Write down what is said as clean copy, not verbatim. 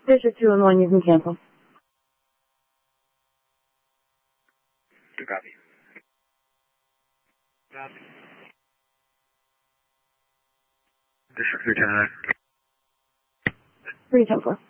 District 2-1, you can cancel. Copy. Copy. District 310. 310-4.